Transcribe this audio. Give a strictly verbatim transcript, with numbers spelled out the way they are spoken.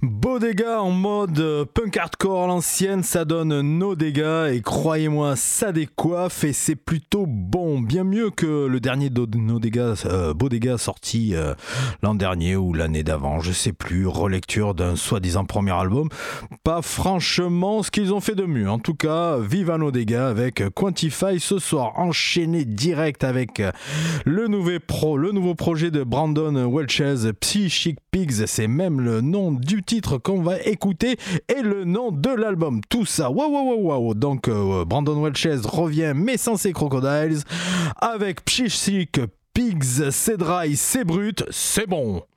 Beau dégâts en mode euh, punk hardcore à l'ancienne, ça donne nos dégâts et croyez-moi, ça décoiffe et c'est plutôt bon, bien mieux que le dernier de nos dégâts, euh, beau dégâts sorti euh, l'an dernier ou l'année d'avant, je sais plus, relecture d'un soi-disant premier album. Pas franchement ce qu'ils ont fait de mieux. En tout cas, vive à nos dégâts avec Quantify ce soir, enchaîné direct avec le nouveau, pro, le nouveau projet de Brandon Welches, Psychic Pigs, c'est même le nom du titre qu'on va écouter et le nom de l'album. Tout ça, waouh waouh waouh wow. Donc euh, Brandon Welches revient mais sans ses crocodiles avec Psychic Pigs, c'est dry, c'est brut, c'est bon.